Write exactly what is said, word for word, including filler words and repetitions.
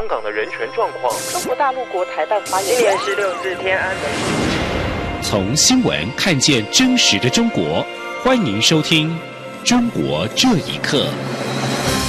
香港的人权状况。 中国大陆国台办发言今年十六四天安门。 从新闻看见真实的中国，欢迎收听《中国这一刻》。